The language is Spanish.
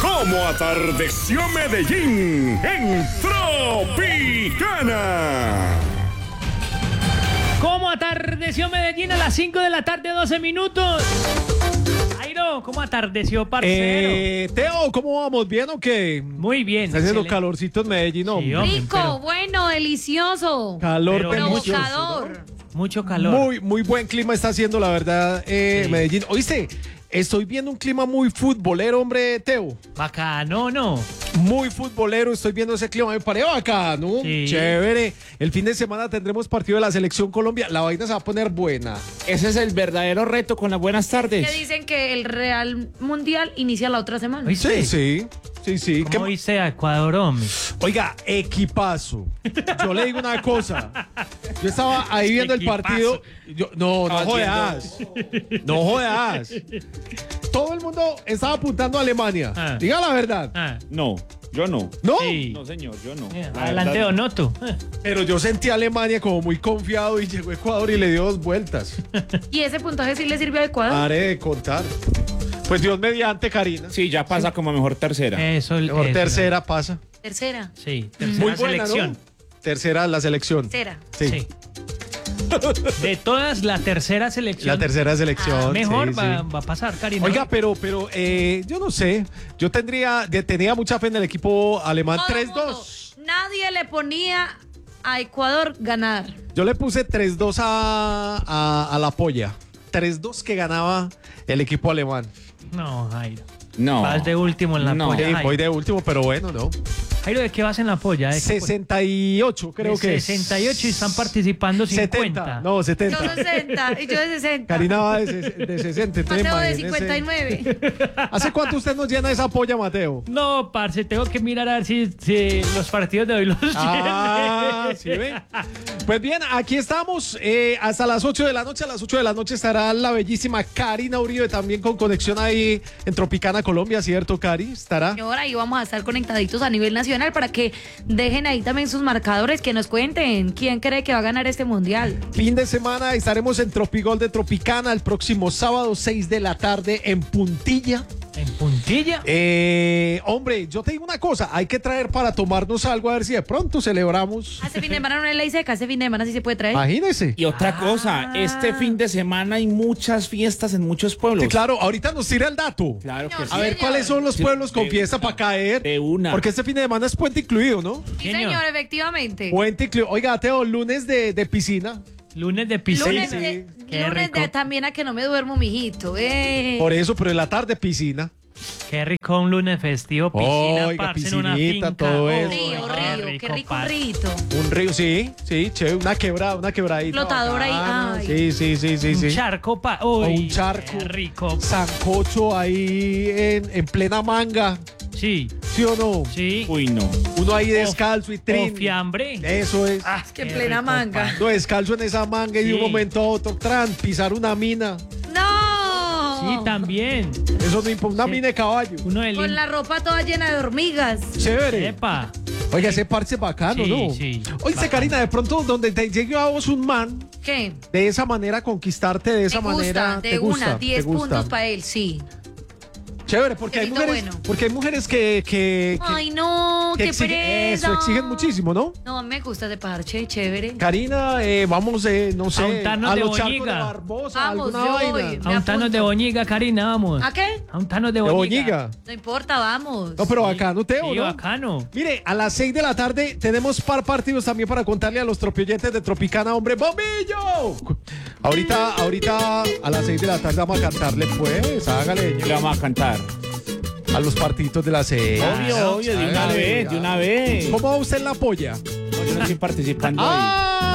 cómo atardeció Medellín en Tropicana. ¿Cómo atardeció Medellín a las 5 de la tarde, 12 minutos? Jairo, ¿cómo atardeció, parcero? Teo, ¿cómo vamos? ¿Bien o qué? Muy bien. Está haciendo excelente. calorcito en Medellín, ¿no? Sí, hombre, Rico, pero bueno, delicioso. Calor pero delicioso, Provocador. mucho calor. Muy buen clima está haciendo, la verdad, Sí. Medellín. Oíste, estoy viendo un clima muy futbolero, hombre, Teo. Bacano, ¿no? Muy futbolero, estoy viendo ese clima, me parece bacano. Sí. Chévere. El fin de semana tendremos partido de la Selección Colombia. La vaina se va a poner buena. Ese es el verdadero reto con las buenas tardes. Que dicen que el Real Mundial inicia la otra semana. ¿Oíste? Sí. ¿Cómo viste a Ecuador, hombre? Oiga, equipazo. Yo le digo una cosa. Yo estaba ahí viendo el Equipazo. partido. No jodas. No jodas. Todo el mundo estaba apuntando a Alemania. Ah. Diga la verdad. Ah, No, yo no. ¿No? sí. No, señor, yo no. La Adelante, verdad, Donoto. Pero yo sentí a Alemania como muy confiado y llegó Ecuador y le dio 2 vueltas. ¿Y ese puntaje sí le sirvió a Ecuador? Haré de contar. Pues Dios mediante, Karina. Sí, ya pasa como mejor tercera. Eso, Mejor eso. tercera pasa. Tercera. Sí, tercera Muy buena, selección. ¿no? Tercera la selección. Tercera. Sí. Sí. De todas, la tercera selección. La tercera selección. Mejor sí, va sí. a pasar, Karina. Oiga, pero yo no sé. Yo tenía mucha fe en el equipo alemán. Todo el 3-2. mundo. Nadie le ponía a Ecuador ganar. Yo le puse 3-2 a la polla. 3-2 que ganaba el equipo alemán. No, Jairo. No. Vas de último en la No. polla. Sí, Jairo. voy de último, pero bueno, ¿no? Jairo, ¿de qué vas en la polla? ¿De qué 68, creo que es. 68 y están participando 50. 70. No, Yo 70. 60 y yo de 60. Karina va de 60. entonces Mateo de imagínese. 59. ¿Hace cuánto usted nos llena esa polla, Mateo? No, parce, tengo que mirar a ver si los partidos de hoy los Ah, llené. sí ve. Pues bien, aquí estamos hasta las 8 de la noche. A las 8 de la noche estará la bellísima Karina Uribe también con conexión ahí en Tropicana, Colombia, ¿cierto, Cari? Estará. Señora, y vamos a estar conectaditos a nivel nacional para que dejen ahí también sus marcadores, que nos cuenten quién cree que va a ganar este mundial. Fin de semana estaremos en Tropigol de Tropicana el próximo sábado, 6 de la tarde en Puntilla. ¿En puntilla? Hombre, yo te digo una cosa, hay que traer para tomarnos algo a ver si de pronto celebramos. Este fin de semana no es ley seca, este fin de semana sí se puede traer. Imagínese. Y otra cosa, este fin de semana hay muchas fiestas en muchos pueblos. Sí, claro, ahorita nos tira el dato. Claro que No, sí. A ver, señor. ¿cuáles son los Sí, pueblos con de fiesta una. para caer? De una. Porque este fin de semana es puente incluido, ¿no? Sí, señor. señor, efectivamente. Puente incluido. Oiga, Teo, lunes de piscina. Lunes de piscina. Lunes, sí. de, Qué lunes rico. de también a que no me duermo, mijito. Por eso, pero en la tarde piscina. Qué rico un lunes festivo, piscina, Oiga, parce, en una piscinita, finca. todo Uy, eso. Río, qué rico parce. rito. Un río, sí, chévere, una quebradita. Flotadora ahí, bacana. ay. Sí. Un charco, O uy, un charco. qué rico. Sancocho ahí en plena manga, Sí, ¿sí o no? sí. Uy, no. Uno ahí descalzo y O trin. fiambre. Eso es. Ah, que en plena manga. parce. Uno descalzo en esa manga y de un Sí. momento a otro, pisar una mina. ¡No! Sí, también. Eso no importa, una Sí. mina de caballo. Uno de Con la ropa toda llena de hormigas. Chévere. Epa. Oiga, ese parche bacano, Sí, ¿no? sí. Oye, Bacano. Karina, de pronto donde te llegue a vos un man, ¿Qué? de esa manera conquistarte, de esa Me gusta, manera, de te gusta, una, te 10 gusta. puntos para él, sí. Chévere, porque hay Pelito mujeres, bueno. porque hay mujeres que Ay, no, que qué exigen, pereza. eso, exigen muchísimo, ¿no? No, me gusta ese parche, chévere. Karina, vamos, no sé, A untarnos a de los charcos de Boñiga. Barbosa, Vamos, alguna yo vaina. voy. A Me un tanos apunto. de Boñiga, Karina, vamos. ¿A qué? A un tanos de De Boñiga. Boñiga. No importa, vamos. No, pero bacano, Teo, Sí, ¿no? bacano. Mire, a las 6 de la tarde tenemos partidos también para contarle a los tropioyentes de Tropicana, hombre, ¡bombillo! Ahorita a las 6 de la tarde vamos a cantarle, pues, hágale, Le vamos a cantar. a los partidos de la 6. Obvio, de una Hágale, vez, de una vez. ¿Cómo va usted en la polla? No, yo no estoy participando ahí. ¡Ah!